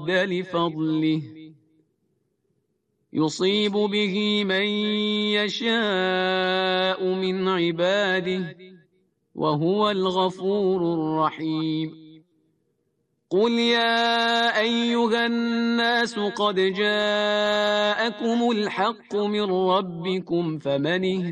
رد لفضله يصيب به من يشاء من عباده وهو الغفور الرحيم. قل يا أيها الناس قد جاءكم الحق من ربكم فمن